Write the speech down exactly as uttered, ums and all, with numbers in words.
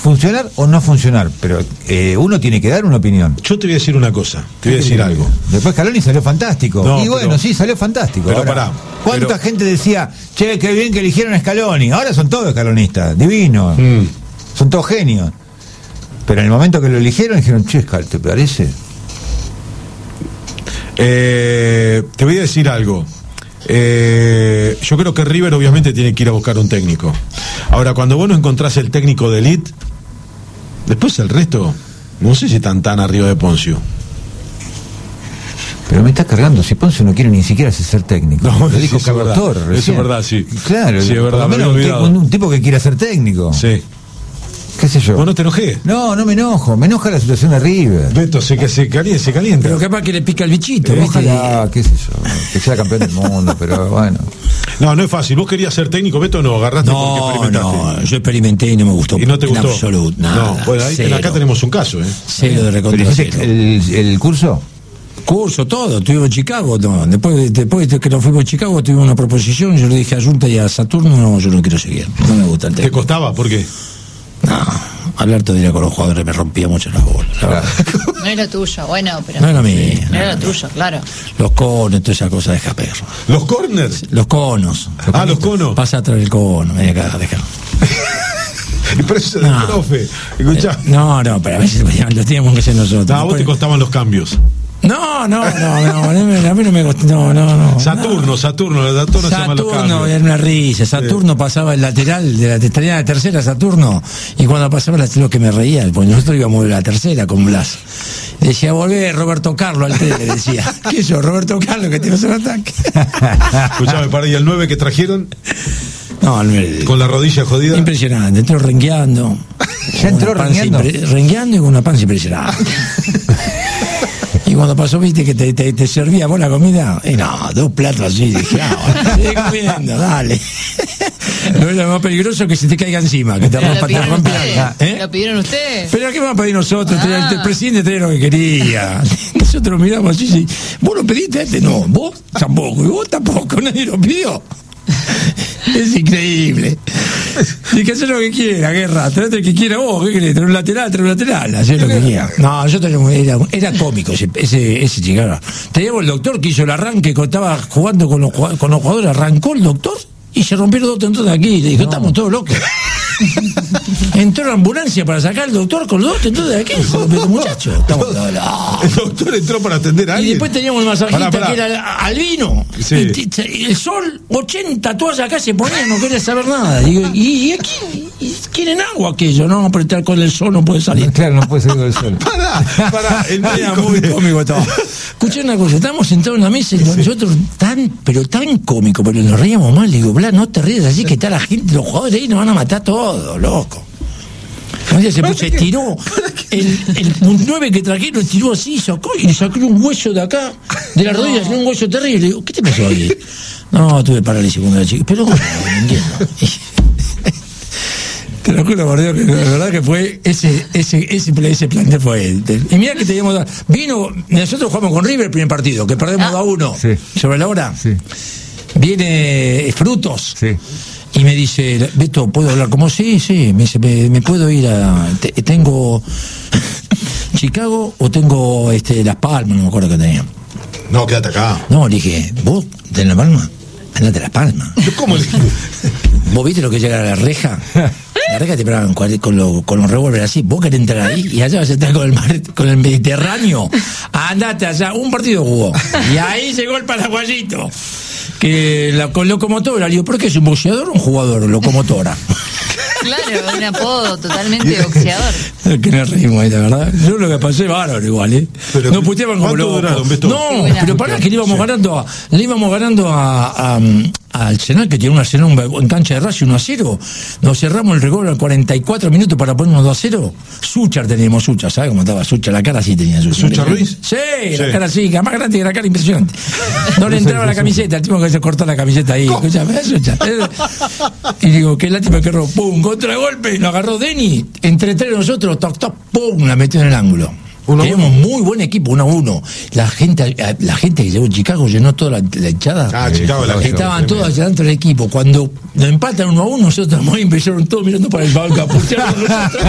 funcionar o no funcionar, pero eh, uno tiene que dar una opinión. Yo te voy a decir una cosa, te voy a decir algo. Después Scaloni salió fantástico. No, y bueno, pero, sí, salió fantástico. Pero ahora, pará. ¿cuánta pero, gente decía, che, qué bien que eligieron a Scaloni? Ahora son todos scalonistas, divinos. Mm. Son todos genios. Pero en el momento que lo eligieron, dijeron, che, ¿te parece? Eh, te voy a decir algo. Eh, yo creo que River obviamente tiene que ir a buscar un técnico. Ahora, cuando vos no encontrás el técnico de elite, después el resto, no sé si están tan arriba de Poncio. Pero me está cargando, si Poncio no quiere ni siquiera ser técnico. No, lo dijo Carlos Torres. Eso es verdad, sí. Claro, sí, es verdad, por lo menos un, un tipo que quiera ser técnico. Sí. ¿Qué sé yo? ¿Vos no te enojé? No, no me enojo, me enoja la situación de River. Beto, se, se, calienta, se calienta. Pero capaz que le pica el bichito. Pero ojalá, qué sé yo, que sea campeón del mundo, pero bueno. No, no es fácil. ¿Vos querías ser técnico, Beto, o no? ¿Agarraste no, porque experimentaste? No, yo experimenté y no me gustó. ¿Y no te en gustó? Absoluto, nada. No, bueno, ahí, cero. Acá tenemos un caso, ¿eh? Cero de recontra cero. El, el curso? Curso, todo, estuvimos en Chicago, no. después, después de que nos fuimos a Chicago tuvimos una proposición, yo le dije a Junta y a Saturno, no, yo no quiero seguir, no me gusta el tema. ¿Te costaba? ¿Por qué? No, hablar todo el día con los jugadores me rompía mucho las bolas. Claro. No era tuyo, bueno, pero... No era mío. No, no era lo tuyo, claro. Los conos, toda esa cosa, deja perro. ¿Los corners? Los conos. Los ah, los conos. Pasa atrás del cono, ven acá, deja. Y por eso no, del profe, escuchá. Eh, no, no, pero a veces lo teníamos que hacer nosotros. No, a vos te costaban los cambios. No, no, no, no, a mí no me gustó, no, no, no. Saturno, Saturno, Saturno, Saturno era una risa, Saturno sí. Pasaba el lateral de la tenía la tercera Saturno, y cuando pasaba el lateral que me reía, porque nosotros íbamos a la tercera con Blas. Decía, volvé Roberto Carlos al tele, decía. ¿Qué es eso, Roberto Carlos, que te vas a un ataque? Escuchame, para, ¿y el nueve que trajeron? No, el, con la rodilla jodida. Impresionante, entró rengueando. ¿Ya entró rengueando? Impre, rengueando y con una panza impresionante. Y cuando pasó, viste que te, te, te servía vos la comida, y no, dos platos así, dije, ah, sigue comiendo, dale. No es lo más peligroso que se te caiga encima, que te rompa, te rompa. ¿Eh? ¿Lo pidieron ustedes? Pero ¿qué vamos a pedir nosotros? Ah. El presidente trae lo que quería. Nosotros miramos así, sí. ¿Vos lo pediste a este? No, vos tampoco, y vos tampoco, nadie lo pidió. Es increíble. Tienes que hacer lo que quiera, guerra. Trae el que quiera vos. ¿Qué querés? Trae un lateral, trae un lateral. Hacer lo que quiera. No, yo teníamos, era, era cómico ese, ese, ese chico. Teníamos el doctor que hizo el arranque, que estaba jugando con los, con los jugadores. Arrancó el doctor y se rompieron dos tendones aquí. Y le dijo, no. Estamos todos locos. Entró la ambulancia para sacar al doctor con los dos tendones de aquí. Pero muchacho, estamos todos locos. El doctor entró para atender a alguien. Y después teníamos el masajista pará, pará. que era albino. Sí. El, el sol, ochenta toallas acá se ponían, no quería saber nada. Digo, y, y aquí y quieren agua aquello, no, pero estar con el sol no puede salir. Claro, no puede salir con el sol. Pará, pará, el era muy de... cómico todo. Escuché una cosa, estábamos sentados en la mesa y nosotros tan, pero tan cómico, pero nos reíamos mal. Digo, Blas, no te ríes así que está la gente, los jugadores ahí nos van a matar todos, loco. Un día se, puso, se estiró, el, el nueve que trajeron estiró así, sacó y le sacó un hueso de acá, de la rodilla, no. Un hueso terrible. Le digo, ¿qué te pasó ahí? No, tuve parálisis cuando era chico. Pero bueno, no entiendo. Te lo juro por Dios que la verdad que fue ese ese ese, ese plantel fue él. Y mira que teníamos vino, nosotros jugamos con River el primer partido, que perdemos ah. dos a uno sí. Sobre la hora. Sí. Viene Frutos. Sí. Y me dice, Beto, ¿puedo hablar? Como, sí, sí. Me dice, ¿me, me puedo ir a... Te, tengo Chicago o tengo este Las Palmas? No me acuerdo que tenía. No, quédate acá. No, le dije, ¿vos tenés Las Palmas? Andate a Las Palmas. ¿Cómo le dije? ¿Vos viste lo que llega a la reja? La reja te pegaban con, lo, con los revólveres así. Vos querés entrar ahí y allá vas a entrar con el, mar, con el Mediterráneo. Andate allá. Un partido jugó. Y ahí llegó el paraguayito. Que la con locomotora, le digo, ¿por qué es un boxeador o un jugador? Locomotora. Claro, un apodo totalmente boxeador. Que nos reímos ahí, la verdad. Yo lo que pasé bárbaro igual, ¿eh? Pero, no puteaban como locos. No, pero pará que le íbamos sí. ganando a, le íbamos ganando a, a al Senal, que tiene un Arsenal en cancha de Racing uno a cero. Nos cerramos el regalo al cuarenta y cuatro minutos para ponernos dos a cero. Suchar teníamos, Suchar, ¿sabes cómo estaba Suchar? La cara así tenía Suchar. ¿Suchar Ruiz? Sí, sí, la cara así, más grande que la cara, impresionante. No le entraba la camiseta, el tipo que se cortó la camiseta ahí. Escuchame, Suchar. Y digo, qué lástima que erró. Pum, contragolpe, lo agarró Denny. Entre tres nosotros, toc, toc, pum, la metió en el ángulo. Uno, Teníamos uno. muy buen equipo, uno a uno. La gente, la gente que llegó en Chicago llenó toda la, la hinchada. Ah, Chicago, la Estaban todos allá dentro del equipo. Cuando nos empatan uno a uno, nosotros empezaron todos mirando para el banco a putear.